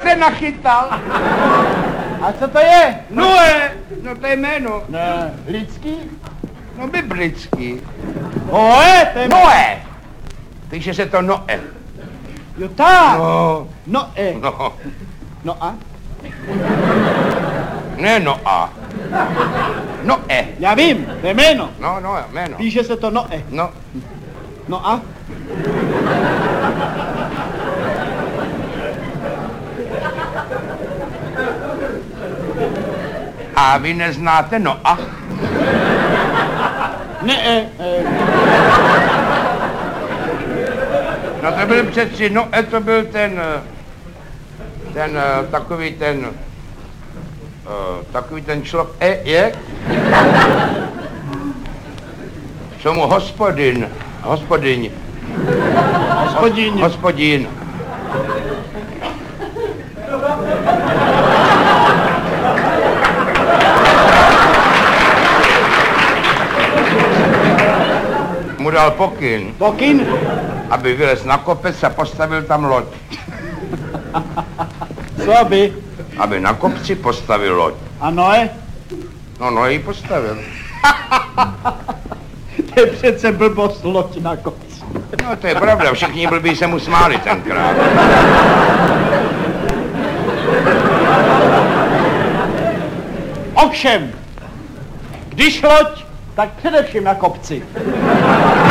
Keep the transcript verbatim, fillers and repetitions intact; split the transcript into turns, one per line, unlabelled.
se nachytal.
A co to je?
Noé, no to je jméno.
Ne, lidský?
No biblický.
Noé, to je...
Noé. Píše se to Noé.
Jo tak.
No,
Noé.
no,
No a?
ne Noa. Noé.
Já vím, to je jméno.
No, no, jméno.
Píše se to Noé.
No,
No a?
a vy neznáte Noa?
Ne, e, e,
No to byl přeci, Noé to byl ten, ten takový ten, takový ten člověk, e, je? Co mu hospodin, hospodin,
hospodíně.
hospodin. Mu dal pokyn,
Pokyn?
aby vylez na kopec a postavil tam loď.
Co aby?
Aby na kopci postavil loď.
A Noé?
No, no ji postavil.
To je přece blbost, loď na kopci.
No to je pravda, všichni blbí se mu smáli tenkrát.
Ovšem, když loď, tak především na kopci.